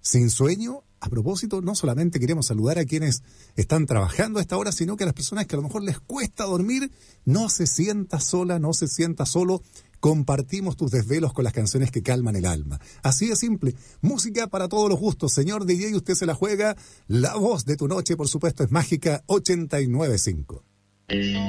sin sueño. A propósito, no solamente queremos saludar a quienes están trabajando a esta hora, sino que a las personas que a lo mejor les cuesta dormir, no se sienta sola, no se sienta solo. Compartimos tus desvelos con las canciones que calman el alma. Así de simple. Música para todos los gustos. Señor DJ, usted se la juega. La voz de tu noche, por supuesto, es Mágica 89.5.